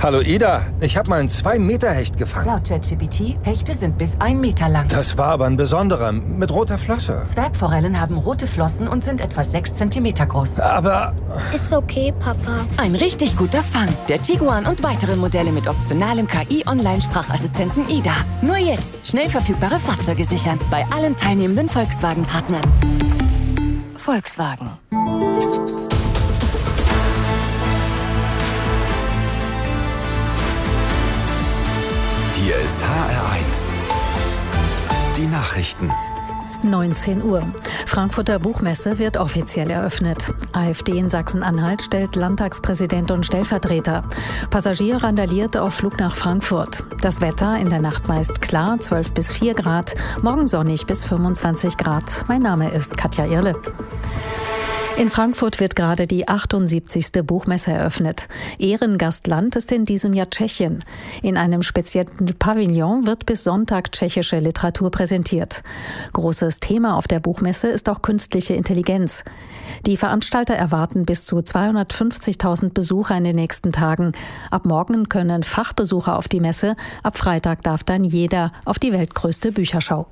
Hallo Ida, ich habe mal einen 2-Meter-Hecht gefangen. Laut ChatGPT, Hechte sind bis 1 Meter lang. Das war aber ein besonderer, mit roter Flosse. Zwergforellen haben rote Flossen und sind etwa 6 Zentimeter groß. Aber... Ist okay, Papa. Ein richtig guter Fang. Der Tiguan und weitere Modelle mit optionalem KI-Online-Sprachassistenten Ida. Nur jetzt schnell verfügbare Fahrzeuge sichern. Bei allen teilnehmenden Volkswagen-Partnern. Volkswagen. Hier ist HR1. Die Nachrichten. 19 Uhr. Frankfurter Buchmesse wird offiziell eröffnet. AfD in Sachsen-Anhalt stellt Landtagspräsident und Stellvertreter. Passagier randaliert auf Flug nach Frankfurt. Das Wetter in der Nacht meist klar, 12 bis 4 Grad. Morgen sonnig bis 25 Grad. Mein Name ist Katja Irle. In Frankfurt wird gerade die 78. Buchmesse eröffnet. Ehrengastland ist in diesem Jahr Tschechien. In einem speziellen Pavillon wird bis Sonntag tschechische Literatur präsentiert. Großes Thema auf der Buchmesse ist auch künstliche Intelligenz. Die Veranstalter erwarten bis zu 250.000 Besucher in den nächsten Tagen. Ab morgen können Fachbesucher auf die Messe, ab Freitag darf dann jeder auf die weltgrößte Bücherschau.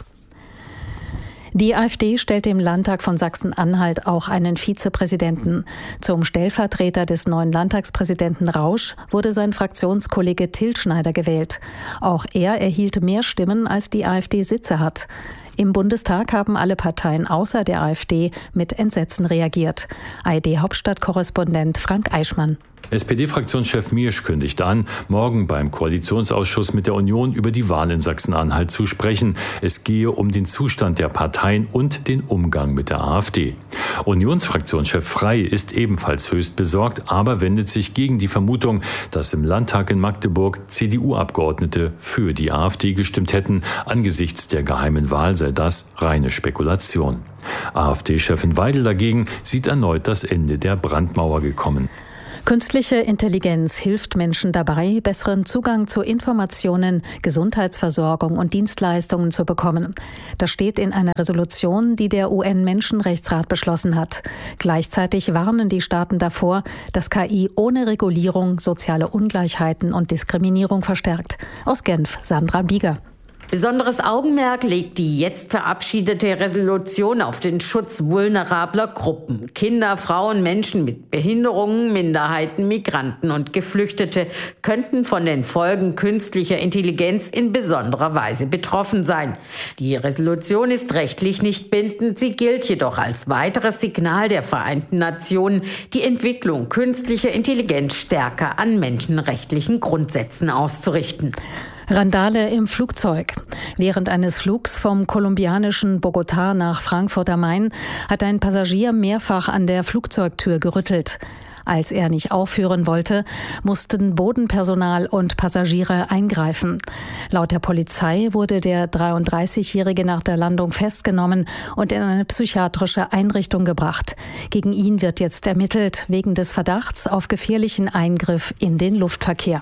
Die AfD stellt im Landtag von Sachsen-Anhalt auch einen Vizepräsidenten. Zum Stellvertreter des neuen Landtagspräsidenten Rausch wurde sein Fraktionskollege Tilschneider gewählt. Auch er erhielt mehr Stimmen, als die AfD Sitze hat. Im Bundestag haben alle Parteien außer der AfD mit Entsetzen reagiert. ARD-Hauptstadtkorrespondent Frank Eichmann. SPD-Fraktionschef Miersch kündigt an, morgen beim Koalitionsausschuss mit der Union über die Wahl in Sachsen-Anhalt zu sprechen. Es gehe um den Zustand der Parteien und den Umgang mit der AfD. Unionsfraktionschef Frey ist ebenfalls höchst besorgt, aber wendet sich gegen die Vermutung, dass im Landtag in Magdeburg CDU-Abgeordnete für die AfD gestimmt hätten. Angesichts der geheimen Wahl sei das reine Spekulation. AfD-Chefin Weidel dagegen sieht erneut das Ende der Brandmauer gekommen. Künstliche Intelligenz hilft Menschen dabei, besseren Zugang zu Informationen, Gesundheitsversorgung und Dienstleistungen zu bekommen. Das steht in einer Resolution, die der UN-Menschenrechtsrat beschlossen hat. Gleichzeitig warnen die Staaten davor, dass KI ohne Regulierung soziale Ungleichheiten und Diskriminierung verstärkt. Aus Genf, Sandra Bieger. Besonderes Augenmerk legt die jetzt verabschiedete Resolution auf den Schutz vulnerabler Gruppen. Kinder, Frauen, Menschen mit Behinderungen, Minderheiten, Migranten und Geflüchtete könnten von den Folgen künstlicher Intelligenz in besonderer Weise betroffen sein. Die Resolution ist rechtlich nicht bindend, sie gilt jedoch als weiteres Signal der Vereinten Nationen, die Entwicklung künstlicher Intelligenz stärker an menschenrechtlichen Grundsätzen auszurichten. Randale im Flugzeug. Während eines Flugs vom kolumbianischen Bogotá nach Frankfurt am Main hat ein Passagier mehrfach an der Flugzeugtür gerüttelt. Als er nicht aufhören wollte, mussten Bodenpersonal und Passagiere eingreifen. Laut der Polizei wurde der 33-Jährige nach der Landung festgenommen und in eine psychiatrische Einrichtung gebracht. Gegen ihn wird jetzt ermittelt wegen des Verdachts auf gefährlichen Eingriff in den Luftverkehr.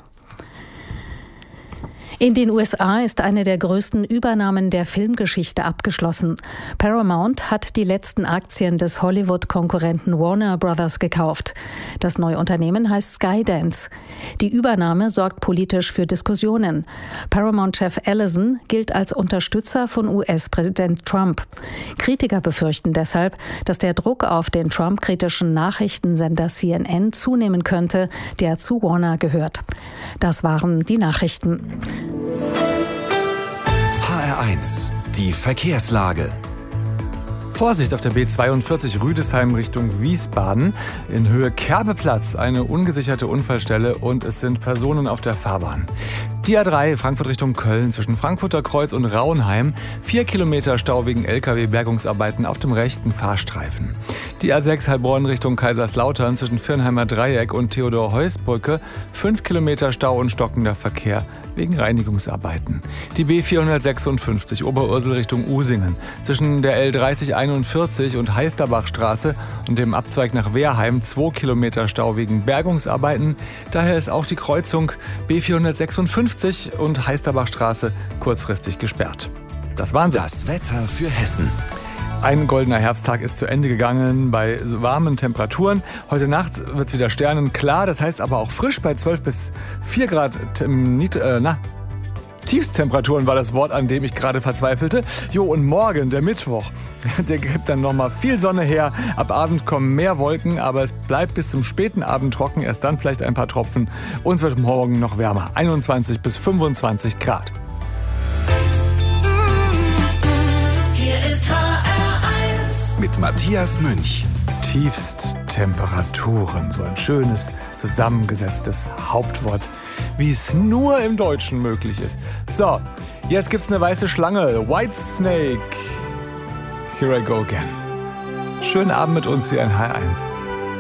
In den USA ist eine der größten Übernahmen der Filmgeschichte abgeschlossen. Paramount hat die letzten Aktien des Hollywood-Konkurrenten Warner Brothers gekauft. Das neue Unternehmen heißt Skydance. Die Übernahme sorgt politisch für Diskussionen. Paramount-Chef Ellison gilt als Unterstützer von US-Präsident Trump. Kritiker befürchten deshalb, dass der Druck auf den Trump-kritischen Nachrichtensender CNN zunehmen könnte, der zu Warner gehört. Das waren die Nachrichten. HR1, die Verkehrslage. Vorsicht auf der B42 Rüdesheim Richtung Wiesbaden. In Höhe Kerbeplatz eine ungesicherte Unfallstelle und es sind Personen auf der Fahrbahn. Die A3 Frankfurt Richtung Köln zwischen Frankfurter Kreuz und Rauenheim. 4 Kilometer Stau wegen LKW-Bergungsarbeiten auf dem rechten Fahrstreifen. Die A6 Heilbronn Richtung Kaiserslautern zwischen Firnheimer Dreieck und Theodor-Heuss-Brücke. 5 Kilometer Stau und stockender Verkehr wegen Reinigungsarbeiten. Die B456 Oberursel Richtung Usingen zwischen der L3041 und Heisterbachstraße und dem Abzweig nach Wehrheim 2 Kilometer Stau wegen Bergungsarbeiten. Daher ist auch die Kreuzung B456 und Heisterbachstraße kurzfristig gesperrt. Das waren sie. Das Wetter für Hessen. Ein goldener Herbsttag ist zu Ende gegangen bei warmen Temperaturen. Heute Nacht wird es wieder sternenklar, das heißt aber auch frisch bei 12 bis 4 Grad Tiefstemperaturen war das Wort, an dem ich gerade verzweifelte. Und morgen, der Mittwoch, der gibt dann nochmal viel Sonne her. Ab Abend kommen mehr Wolken, aber es bleibt bis zum späten Abend trocken. Erst dann vielleicht ein paar Tropfen. Und es wird morgen noch wärmer, 21 bis 25 Grad. Hier ist HR1 mit Matthias Münch. Tiefsttemperaturen, so ein schönes, zusammengesetztes Hauptwort, wie es nur im Deutschen möglich ist. So, jetzt gibt's eine weiße Schlange, Whitesnake. Here I go again. Schönen Abend mit uns hier in HR1.